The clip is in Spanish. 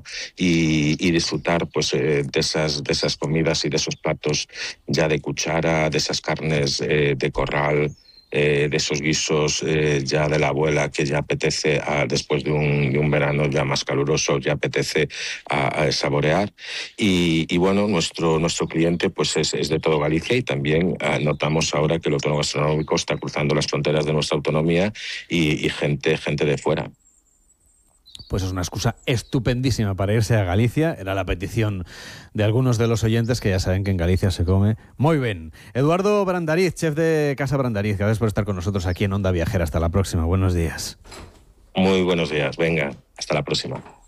y disfrutar pues de esas comidas y de esos platos ya de cuchara, de esas carnes de corral, de esos guisos ya de la abuela que ya apetece después de un verano ya más caluroso, ya apetece a saborear. Y bueno, nuestro cliente pues es de todo Galicia, y también notamos ahora que el otoño gastronómico está cruzando las fronteras de nuestra autonomía y gente de fuera. Pues es una excusa estupendísima para irse a Galicia. Era la petición de algunos de los oyentes, que ya saben que en Galicia se come muy bien. Eduardo Brandariz, chef de Casa Brandariz, gracias por estar con nosotros aquí en Onda Viajera. Hasta la próxima. Buenos días. Muy buenos días. Venga, hasta la próxima.